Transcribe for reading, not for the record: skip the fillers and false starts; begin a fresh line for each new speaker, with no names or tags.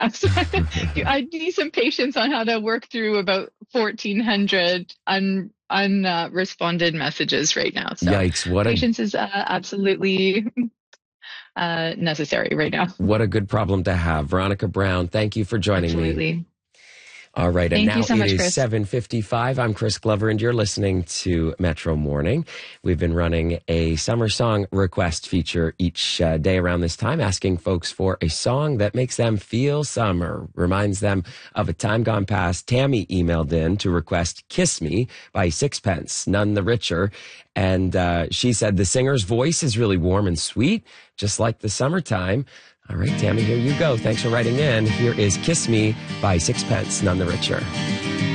I need some patience on how to work through about 1,400 unresponded messages right now. So
Yikes. What a
patience is absolutely necessary right now.
what a good problem to have. Veronica Brown, thank you for joining me.
Absolutely.
All right, and
Thank you
now
so
it
much,
is
Chris.
7:55. I'm Chris Glover, and you're listening to Metro Morning. We've been running a summer song request feature each day around this time, asking folks for a song that makes them feel summer, reminds them of a time gone past. Tammy emailed in to request Kiss Me by Sixpence, None the Richer. And she said the singer's voice is really warm and sweet, just like the summertime. All right, Tammy, here you go. Thanks for writing in. Here is Kiss Me by Sixpence, None the Richer.